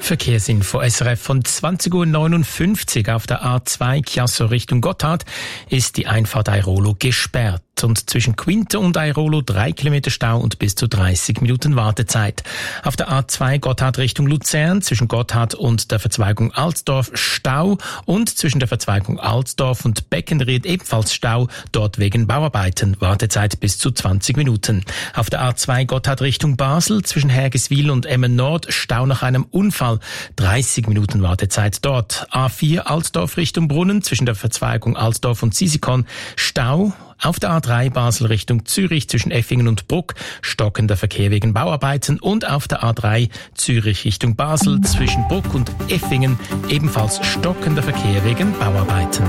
Verkehrsinfo SRF von 20.59 Uhr auf der A2 Chiasso Richtung Gotthard ist die Einfahrt Airolo gesperrt. Und zwischen Quinte und Airolo 3 Kilometer Stau und bis zu 30 Minuten Wartezeit. Auf der A2 Gotthard Richtung Luzern zwischen Gotthard und der Verzweigung Alsdorf Stau und zwischen der Verzweigung Alsdorf und Beckenried ebenfalls Stau, dort wegen Bauarbeiten. Wartezeit bis zu 20 Minuten. Auf der A2 Gotthard Richtung Basel zwischen Hergiswil und Emmen Nord Stau nach einem Unfall. 30 Minuten Wartezeit dort. A4 Alsdorf Richtung Brunnen zwischen der Verzweigung Alsdorf und Sisikon Stau. Auf der A3 Basel Richtung Zürich zwischen Effingen und Bruck stockender Verkehr wegen Bauarbeiten und auf der A3 Zürich Richtung Basel zwischen Bruck und Effingen ebenfalls stockender Verkehr wegen Bauarbeiten.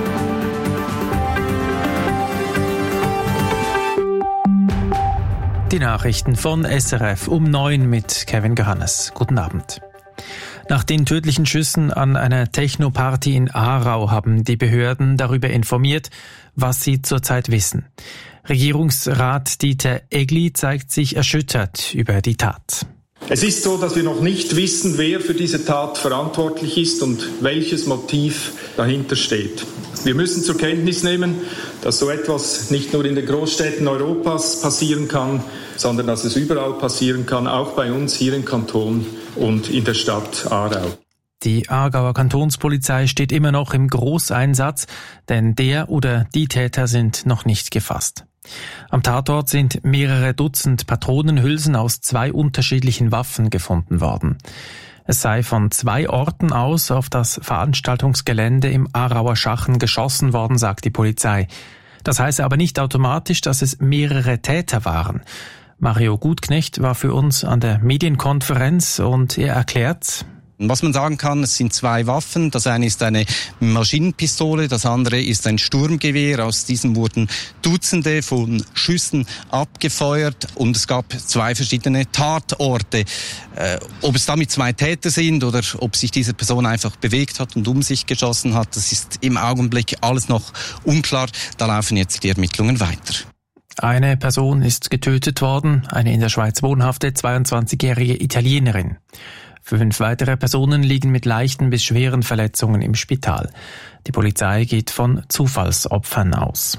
Die Nachrichten von SRF um 9 mit Kevin Johannes. Guten Abend. Nach den tödlichen Schüssen an einer Techno-Party in Aarau haben die Behörden darüber informiert, was sie zurzeit wissen. Regierungsrat Dieter Egli zeigt sich erschüttert über die Tat. Es ist so, dass wir noch nicht wissen, wer für diese Tat verantwortlich ist und welches Motiv dahinter steht. Wir müssen zur Kenntnis nehmen, dass so etwas nicht nur in den Großstädten Europas passieren kann, sondern dass es überall passieren kann, auch bei uns hier im Kanton und in der Stadt Aarau. Die Aargauer Kantonspolizei steht immer noch im Großeinsatz, denn der oder die Täter sind noch nicht gefasst. Am Tatort sind mehrere Dutzend Patronenhülsen aus 2 unterschiedlichen Waffen gefunden worden. Es sei von 2 Orten aus auf das Veranstaltungsgelände im Aarauer Schachen geschossen worden, sagt die Polizei. Das heiße aber nicht automatisch, dass es mehrere Täter waren. Mario Gutknecht war für uns an der Medienkonferenz und er erklärt: Was man sagen kann, es sind 2 Waffen. Das eine ist eine Maschinenpistole, das andere ist ein Sturmgewehr. Aus diesem wurden Dutzende von Schüssen abgefeuert und es gab 2 verschiedene Tatorte. Ob es damit 2 Täter sind oder ob sich diese Person einfach bewegt hat und um sich geschossen hat, das ist im Augenblick alles noch unklar. Da laufen jetzt die Ermittlungen weiter. Eine Person ist getötet worden, eine in der Schweiz wohnhafte 22-jährige Italienerin. 5 weitere Personen liegen mit leichten bis schweren Verletzungen im Spital. Die Polizei geht von Zufallsopfern aus.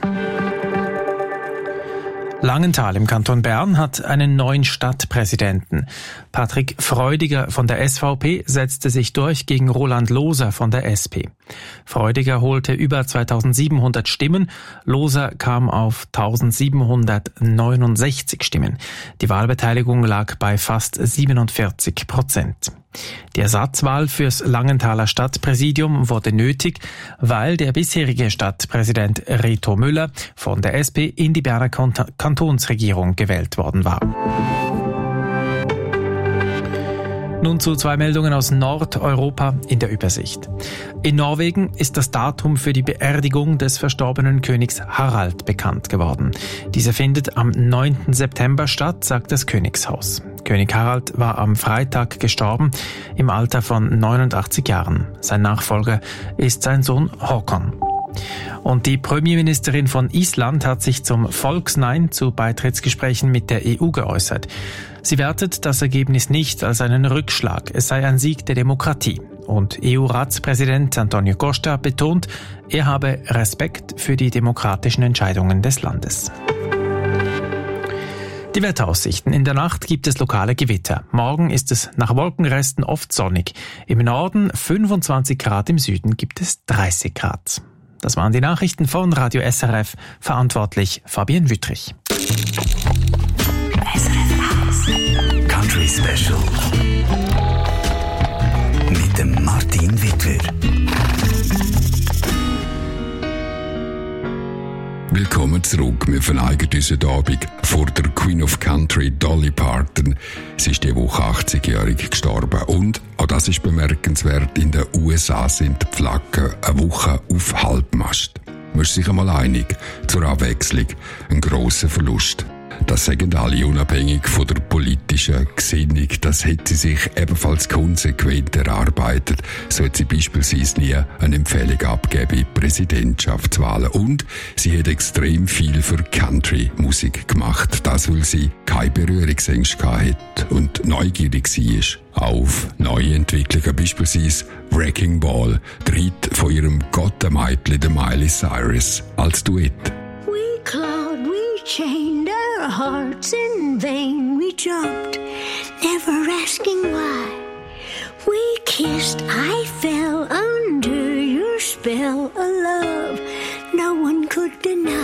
Langenthal im Kanton Bern hat einen neuen Stadtpräsidenten. Patrick Freudiger von der SVP setzte sich durch gegen Roland Loser von der SP. Freudiger holte über 2700 Stimmen, Loser kam auf 1769 Stimmen. Die Wahlbeteiligung lag bei fast 47%. Die Ersatzwahl fürs Langenthaler Stadtpräsidium wurde nötig, weil der bisherige Stadtpräsident Reto Müller von der SP in die Berner Kantonsregierung gewählt worden war. Nun zu 2 Meldungen aus Nordeuropa in der Übersicht. In Norwegen ist das Datum für die Beerdigung des verstorbenen Königs Harald bekannt geworden. Diese findet am 9. September statt, sagt das Königshaus. König Harald war am Freitag gestorben, im Alter von 89 Jahren. Sein Nachfolger ist sein Sohn Håkon. Und die Premierministerin von Island hat sich zum Volksnein zu Beitrittsgesprächen mit der EU geäußert. Sie wertet das Ergebnis nicht als einen Rückschlag, es sei ein Sieg der Demokratie. Und EU-Ratspräsident Antonio Costa betont, er habe Respekt für die demokratischen Entscheidungen des Landes. Die Wetteraussichten. In der Nacht gibt es lokale Gewitter. Morgen ist es nach Wolkenresten oft sonnig. Im Norden 25 Grad, im Süden gibt es 30 Grad. Das waren die Nachrichten von Radio SRF. Verantwortlich Fabienne Wüttrich. Country Special mit dem Martin Wittwer. Willkommen zurück. Wir verneigen uns heute Abend vor der Queen of Country, Dolly Parton. Sie ist diese Woche 80-jährig gestorben. Und, auch das ist bemerkenswert, in den USA sind die Flaggen eine Woche auf Halbmast. Man ist sich einmal einig, zur Abwechslung ein grosser Verlust. Das sagen alle, unabhängig von der politischen Gesinnung. Das hätte sie sich ebenfalls konsequent erarbeitet. So hat sie beispielsweise nie eine Empfehlung abgegeben in Präsidentschaftswahlen. Und sie hat extrem viel für Country-Musik gemacht. Das, weil sie keine Berührungsängste hatte und neugierig war. auf neue Entwicklungen, beispielsweise Wrecking Ball, der Hit von ihrem Gottemeitli, der Miley Cyrus, als Duett. We clawed, we chained our hearts in vain. We jumped, never asking why. We kissed, I fell under your spell of love. No one could deny.